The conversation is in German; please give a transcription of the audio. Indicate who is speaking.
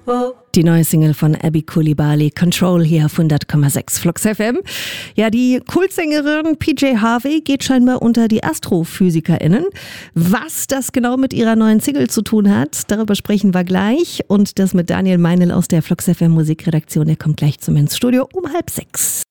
Speaker 1: Die neue Single von Abby Coulibaly, Control, hier auf 100,6 Flux FM. Ja, die Kultsängerin PJ Harvey geht scheinbar unter die AstrophysikerInnen. Was das genau mit ihrer neuen Single zu tun hat, darüber sprechen wir gleich. Und das mit Daniel Meinl aus der Flux FM Musikredaktion, der kommt gleich zu mir ins Studio um 5:30.